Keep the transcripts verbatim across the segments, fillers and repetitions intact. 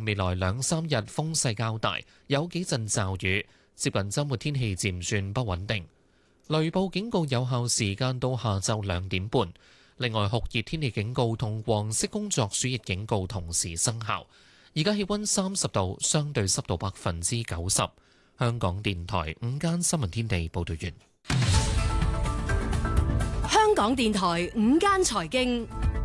未來兩三日風勢較大，有幾陣驟雨，接近週末天氣漸轉不穩定。雷暴警告有效時間到下晝兩點半。另外，酷熱天氣警告同黃色工作暑熱警告同時生效。而家氣溫三十度，相對濕度百分之九十。香港電台午間新聞天地報道完。 香港電台午間財經，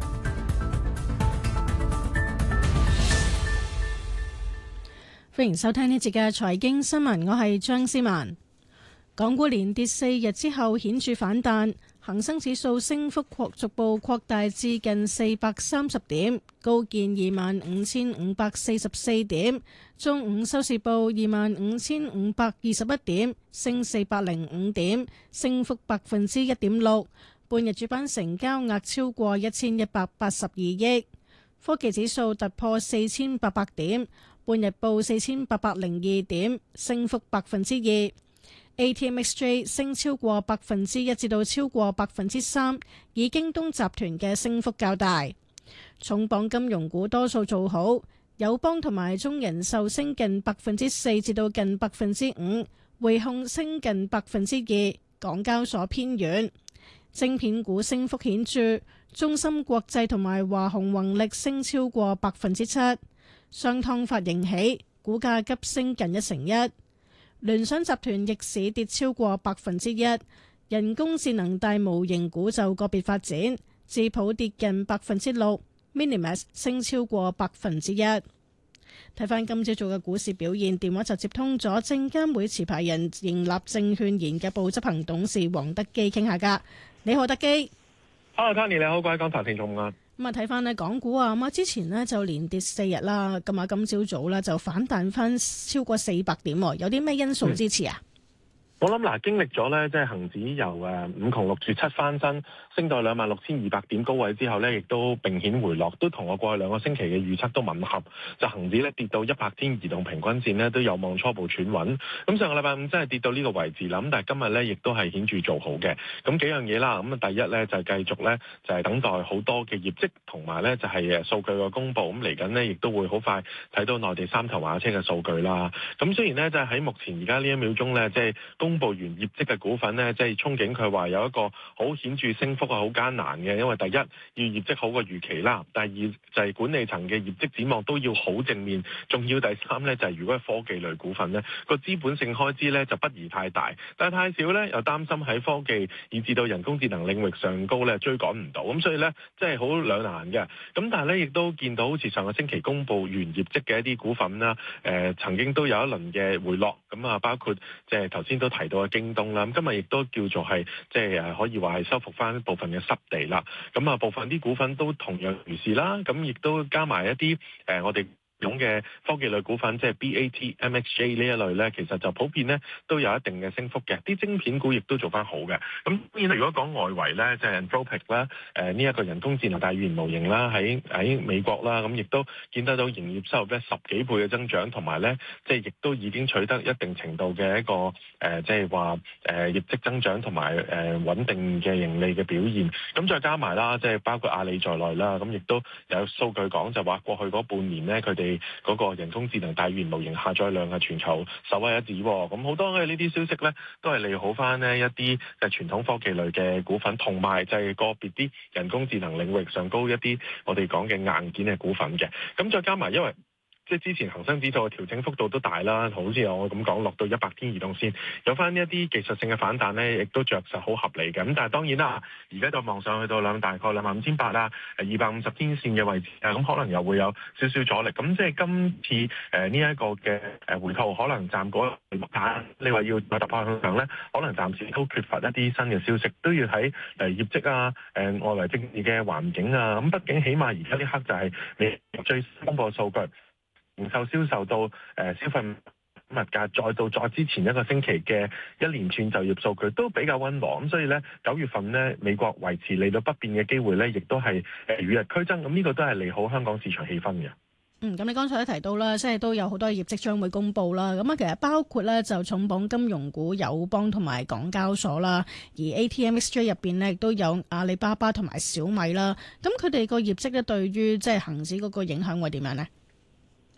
歡迎收聽呢節嘅財經新聞，我係張思文。港股連跌四日之後顯著反彈，恒生指數升幅擴逐步擴大至近四百三十點，高見二萬五千五百四十四點。中午收市報二萬五千五百二十一點，升四百零五點，升幅百分之一點六。半日主板成交額超過一千一百八十二億。科技指數突破四千八百點，半日報四千八百零二點，升幅百分之二。A T M X J 升超過百分之一至到超過百分之三，以京東集團嘅升幅較大。重磅金融股多數做好，友邦同埋中人壽升近百分之四至到近百分之五，匯控升近百分之二，港交所偏軟。晶片股升幅顯著，中芯國際同埋華虹宏力升超過百分之七，商湯發盈喜，股價急升近一成一。聯想集團逆市跌超過百分之一，人工智能大模型股就個別發展，智譜跌近百分之六 ，Minimax 升超過百分之一。睇翻今朝早嘅股市表現，電話就接通咗證監會持牌人盈立證券研嘅部執行董事黃德基傾下㗎。你好，德基。 Hello，Tony，你好，各位港台聽眾啊。 咁啊，睇翻呢港股啊，咁啊之前呢就連跌四日啦，咁啊今朝早咧就反彈翻超過四百點，有啲咩因素支持啊？ 嗯我諗嗱，經歷咗咧，即係恒指由誒五窮六絕七翻身，升到兩萬六千二百點高位之後咧，亦都明顯回落，都同我過去兩個星期嘅預測都吻合。就恒指咧跌到一百天移動平均線咧都有望初步喘穩。咁上個禮拜五真係跌到呢個位置啦，咁但係今日咧亦都係顯著做好嘅。咁幾樣嘢啦，咁啊第一咧就係繼續咧就係等待好多嘅業績同埋咧就係誒數據嘅公佈。咁嚟緊咧亦都會好快睇到內地三頭馬車嘅數據啦。咁雖然咧就係喺目前而家呢一秒鐘咧即係公佈完業績嘅股份呢，即係憧憬佢話有一個好顯著升幅係好艱難嘅，因為第一要業績好過預期啦，第二就係管理層嘅業績展望都要好正面，仲要第三呢，就係如果係科技類股份呢，個資本性開支呢就不宜太大，但係太少呢，又擔心喺科技以至到人工智能領域上高呢追趕唔到，咁所以呢，即係好兩難嘅。咁但係呢，亦都見到好似上個星期公布完業績嘅一啲股份啦，誒、呃、曾經都有一輪嘅回落，咁啊包括即係頭先都提到嘅京東啦，咁今日亦都叫做係即係誒可以話係收復翻部分嘅濕地啦。咁啊部分啲股份都同樣如是啦。咁亦都加埋一啲誒、呃、我哋種嘅科技類股份，即係 B A T、M X J 呢一類咧，其實就普遍咧都有一定嘅升幅嘅。啲晶片股亦都做翻好嘅。咁當然如果講外圍咧，即係 Anthropic 啦，誒呢一個人工智能大語言模型啦，喺喺美國啦，咁亦都見得到營業收入咧十幾倍嘅增長，同埋咧即係亦都已經取得一定程度嘅一個誒，即係話誒業績增長同埋誒穩定嘅盈利嘅表現。咁再加埋啦，即係包括阿里在內啦，咁亦都有數據講就話過去嗰半年咧，佢哋嗰個人工智能大語言模型下載量係全球首屈一指，咁好多嘅呢啲消息咧，都係利好翻呢一啲嘅傳統科技類嘅股份，同埋就係個別啲人工智能領域上高一啲我哋講嘅硬件嘅股份嘅，咁再加埋因為。即係之前恒生指數嘅調整幅度都大啦，好似我咁講落到一百天移動線，有翻一啲技術性嘅反彈咧，亦都着實好合理嘅。咁但係當然啦，而家就望上去到兩大概兩萬五千八啦，誒二百五十天線嘅位置啊，咁可能又會有少少阻力。咁即係今次誒呢一個嘅誒回吐，可能暫嗰個價，你話要突破向上咧，可能暫時都缺乏一啲新嘅消息，都要喺誒業績啊、誒外圍政治嘅環境啊。咁畢竟起碼而家呢刻就係你最新公佈嘅數據。零售銷售到誒、呃、消費物價，再到再之前一個星期嘅一連串就業數據都比較溫和，咁所以咧九月份咧美國維持利率不變嘅機會咧，亦都係誒與日俱增，咁呢個都係利好香港市場氣氛嘅。 嗯，咁你剛才都提到啦，即係都有好多業績將會公布啦。咁啊，其實包括咧就重磅金融股友邦同埋港交所啦，而 A T M X J 入邊咧亦都有阿里巴巴同埋小米啦。咁佢哋個業績咧對於即係恒指嗰個影響會點樣呢？